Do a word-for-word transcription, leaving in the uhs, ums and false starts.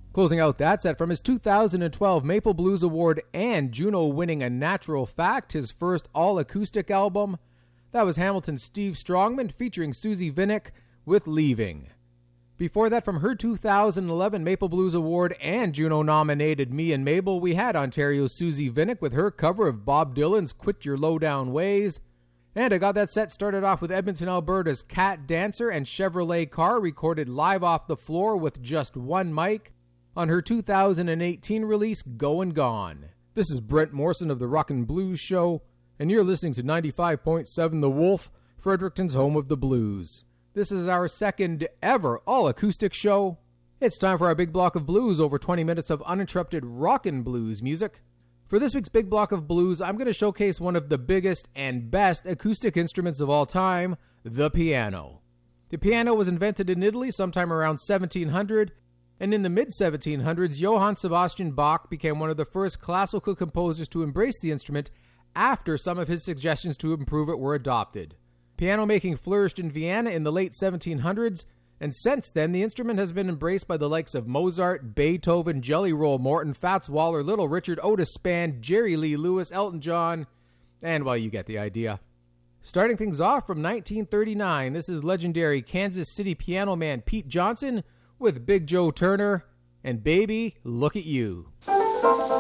Closing out that set from his two thousand twelve Maple Blues Award and Juno-winning A Natural Fact, his first all-acoustic album, that was Hamilton's Steve Strongman featuring Susie Vinnick with Leaving. Before that, from her two thousand eleven Maple Blues Award and Juno-nominated Me and Mabel, we had Ontario's Susie Vinnick with her cover of Bob Dylan's Quit Your Low-Down Ways. And I got that set started off with Edmonton, Alberta's Cat Dancer and Chevrolet Car, recorded live off the floor with just one mic on her two thousand eighteen release, Goin' Gone. This is Brent Morrison of the Rockin' Blues Show, and you're listening to ninety-five point seven The Wolf, Fredericton's home of the blues. This is our second ever all-acoustic show. It's time for our big block of blues, over twenty minutes of uninterrupted rockin' blues music. For this week's big block of blues, I'm going to showcase one of the biggest and best acoustic instruments of all time, the piano. The piano was invented in Italy sometime around seventeen hundred, and in the mid seventeen hundreds, Johann Sebastian Bach became one of the first classical composers to embrace the instrument after some of his suggestions to improve it were adopted. Piano making flourished in Vienna in the late seventeen hundreds, and since then, the instrument has been embraced by the likes of Mozart, Beethoven, Jelly Roll Morton, Fats Waller, Little Richard, Otis Spann, Jerry Lee Lewis, Elton John, and, well, you get the idea. Starting things off from nineteen thirty-nine, this is legendary Kansas City piano man Pete Johnson with Big Joe Turner and Baby, Look at You.